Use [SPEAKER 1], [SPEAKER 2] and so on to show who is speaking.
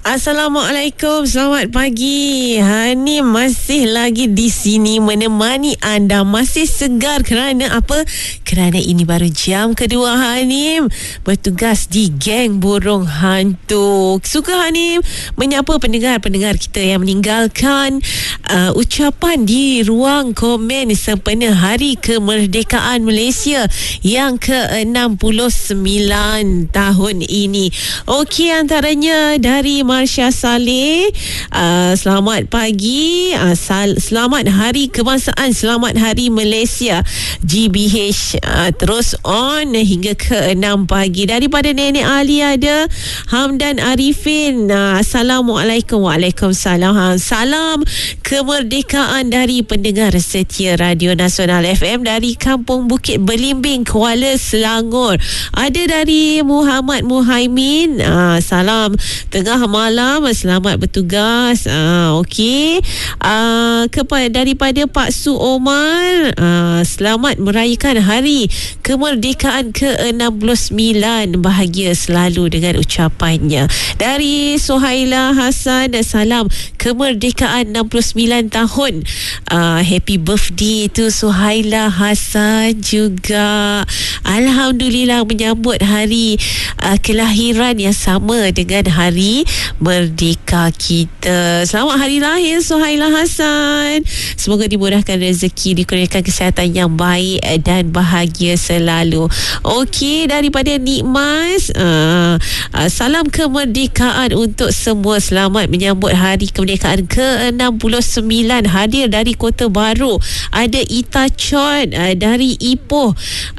[SPEAKER 1] Assalamualaikum, selamat pagi. Hanim masih lagi di sini menemani anda, masih segar. Kerana apa? Kerana ini baru jam kedua Hanim bertugas di Geng Burung Hantu. Suka Hanim menyapa pendengar-pendengar kita yang meninggalkan ucapan di ruang komen sempena Hari Kemerdekaan Malaysia yang ke-69 tahun ini. Okey, antaranya dari Marsha Saleh, selamat pagi, selamat Hari Kebangsaan, selamat Hari Malaysia GBH, terus on hingga ke 6 pagi. Daripada Nenek Ali ada Hamdan Arifin, Assalamualaikum. Waalaikumsalam. Salam kemerdekaan dari pendengar setia Radio Nasional FM dari Kampung Bukit Belimbing, Kuala Selangor. Ada dari Muhammad Muhaimin, salam tengah malam, selamat bertugas. Okey. Daripada Pak Su Omar, selamat merayakan Hari Kemerdekaan ke-69, bahagia selalu dengan ucapannya. Dari Suhaila Hasan, salam kemerdekaan 69 tahun. Happy birthday to Suhaila Hasan juga. Alhamdulillah menyambut hari kelahiran yang sama dengan hari merdeka kita. Selamat hari lahir Suhaila Hasan. Semoga dimurahkan rezeki, dikurniakan kesihatan yang baik dan bahagia selalu. Okey, daripada Nikmas, salam kemerdekaan untuk semua. Selamat menyambut hari kemerdekaan ke-69. Hadir dari Kota Baru ada Ita Chon dari Ipoh.